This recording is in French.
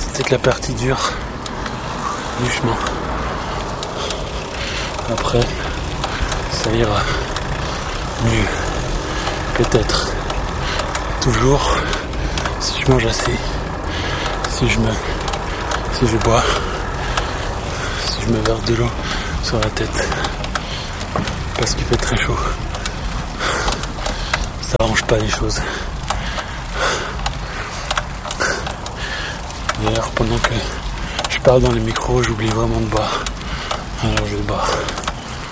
C'était que la partie dure du chemin. Après, ça ira mieux. Peut-être. Toujours, si je mange assez, si je bois, si je me verse de l'eau sur la tête, parce qu'il fait très chaud, ça arrange pas les choses. D'ailleurs, pendant que je parle dans les micros, j'oublie vraiment de boire. Alors je vais boire.